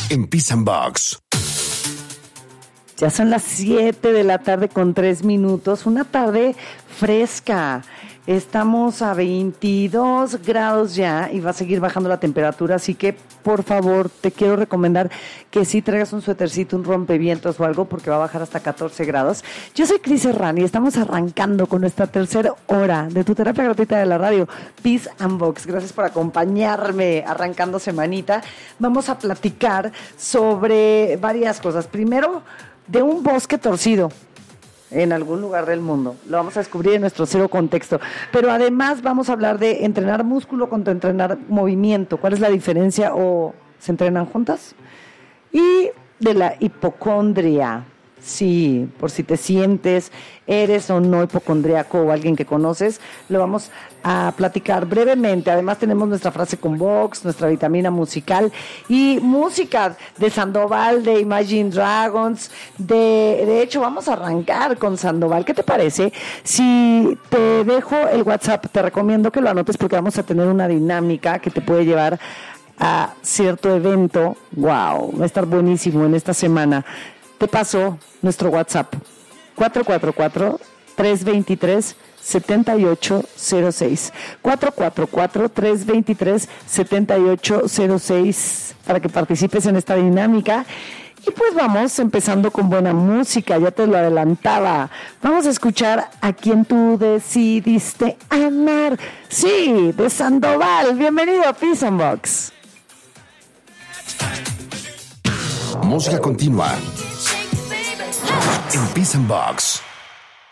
en Peace and Box. Ya son las 7 de la tarde con 3 minutos, una tarde fresca. Estamos a 22 grados ya y va a seguir bajando la temperatura, así que por favor te quiero recomendar que sí traigas un suétercito, un rompevientos o algo, porque va a bajar hasta 14 grados. Yo soy Cris Herrán y estamos arrancando con nuestra tercera hora de tu terapia gratuita de la radio, Peace and Box. Gracias por acompañarme arrancando semanita. Vamos a platicar sobre varias cosas. Primero, de un bosque torcido en algún lugar del mundo. Lo vamos a descubrir en nuestro cero contexto. Pero además vamos a hablar de entrenar músculo contra entrenar movimiento. ¿Cuál es la diferencia o se entrenan juntas? Y de la hipocondria. Sí, por si te sientes, eres o no hipocondríaco o alguien que conoces, lo vamos a platicar brevemente. Además tenemos nuestra frase con Vox, nuestra vitamina musical y música de Sandoval, de Imagine Dragons. De hecho, vamos a arrancar con Sandoval. ¿Qué te parece? Si te dejo el WhatsApp, te recomiendo que lo anotes porque vamos a tener una dinámica que te puede llevar a cierto evento. ¡Wow! Va a estar buenísimo en esta semana. Te paso nuestro WhatsApp 444-323-7806 444-323-7806 para que participes en esta dinámica. Y pues vamos empezando con buena música, ya te lo adelantaba. Vamos a escuchar A Quien Tú Decidiste Amar. Sí, de Sandoval. Bienvenido a Peace and Box. Música continua en Peace and Box.